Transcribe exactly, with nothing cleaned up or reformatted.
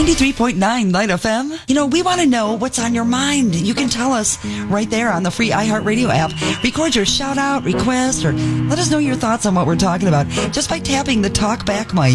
ninety-three point nine Light F M. You know, we want to know what's on your mind. You can tell us right there on the free iHeartRadio app. Record your shout out, request, or let us know your thoughts on what we're talking about just by tapping the talk back mic.